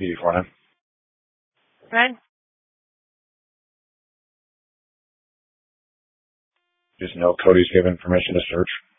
PD for him. Right? Just know Cody's given permission to search.